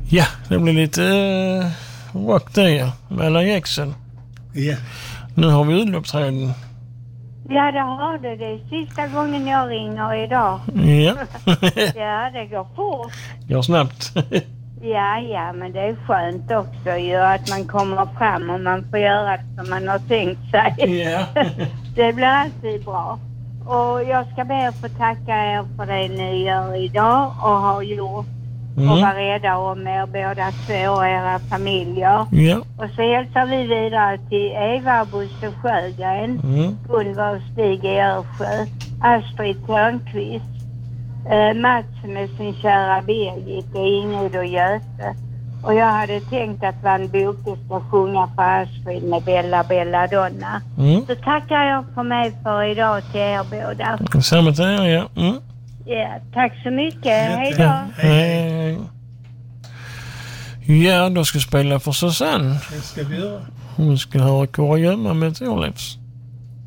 Ja, det blir lite rock där mellan Jackson. Ja. Nu har vi udloppsträden. Ja, det har du. Det är sista gången jag ringer idag. Ja. Ja, det går fort. Går snabbt. Ja, men det är skönt också ju att man kommer fram och man får göra det som man har tänkt sig. Ja. Det blir alltid bra. Och jag ska be att få tacka er för det ni gör idag och har gjort. Och vara rädda om er båda två och era familjer. Ja. Och så hälsar vi vidare till Eva Bosse Sjögren, Gunvar och Stig Ersjö, Astrid Törnqvist, Mats med sin kära Birgit och Ingrid och Göte. Och jag hade tänkt att Van Boke ska sjunga för Astrid med Bella Bella Donna. Så tackar jag för mig för idag till er båda. Samma till er, ja. Ja, tack så mycket. Hej då. Hej. Ja, då ska jag spela för Susanne. Det ska vi göra. Hon ska höra Kurragömma med Thorleifs.